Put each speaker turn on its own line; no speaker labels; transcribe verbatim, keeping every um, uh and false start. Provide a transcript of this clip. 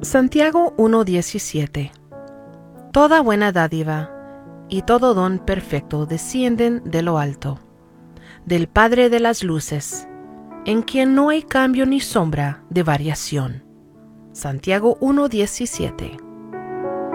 Santiago uno diecisiete. Toda buena dádiva y todo don perfecto descienden de lo alto, del Padre de las luces, en quien no hay cambio ni sombra de variación. Santiago uno diecisiete.